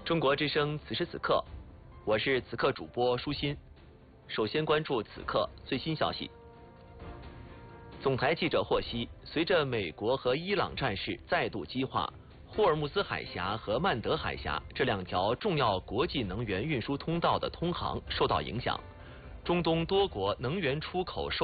中国之声此时此刻，我是此刻主播舒心。首先关注此刻最新消息。总台记者获悉，随着美国和伊朗战事再度激化，霍尔木兹海峡和曼德海峡这两条重要国际能源运输通道的通航受到影响，中东多国能源出口受